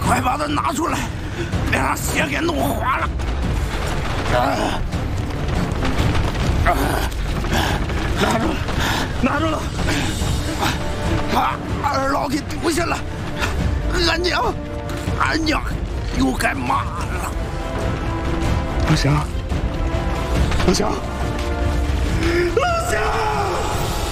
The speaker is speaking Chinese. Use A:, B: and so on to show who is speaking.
A: 快把它拿出来，别让血给弄滑了。拿住了！把二老给丢下了，俺娘又该骂了。老乡，老乡！